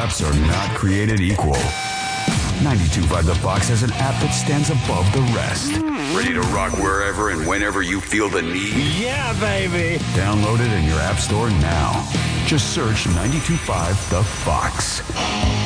apps are not created equal. 92.5 The Fox has an app that stands above the rest. Ready to rock wherever and whenever you feel the need? Yeah, baby! Download it in your app store now. Just search 92.5 The Fox.